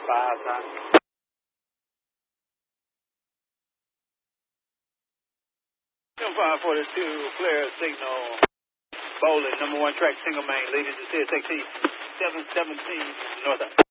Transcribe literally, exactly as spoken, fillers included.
five time. five forty-two, clear signal. Bowling, number one track, single main, leading to C S X T seven seventeen, north.